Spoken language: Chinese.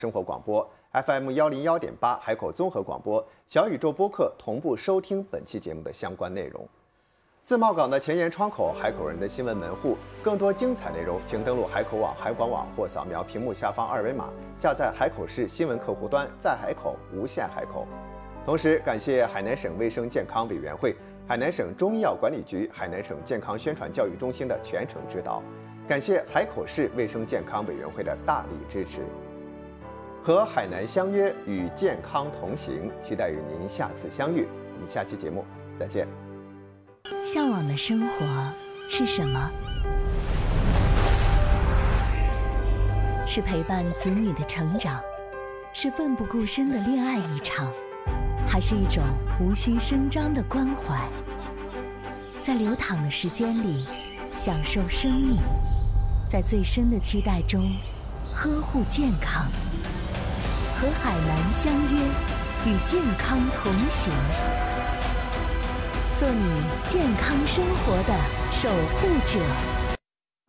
生活广播 FM101.8海口综合广播、小宇宙播客同步收听本期节目的相关内容。自贸港的前沿窗口，海口人的新闻门户。更多精彩内容，请登录海口网、海广网或扫描屏幕下方二维码，下载海口市新闻客户端，在海口无限海口。同时，感谢海南省卫生健康委员会、海南省中医药管理局、海南省健康宣传教育中心的全程指导，感谢海口市卫生健康委员会的大力支持。和海南相约，与健康同行，期待与您下次相遇。我们下期节目再见。 向往的生活是什么？是陪伴子女的成长，是奋不顾身的恋爱一场，还是一种无需声张的关怀？在流淌的时间里，享受生命，在最深的期待中，呵护健康。和海南相约，与健康同行，做你健康生活的守护者。